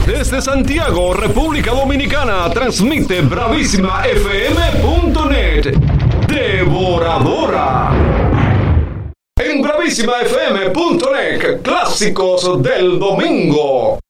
Desde Santiago, República Dominicana, transmite bravísimafm.net. Devoradora. En bravísimafm.net, clásicos del domingo.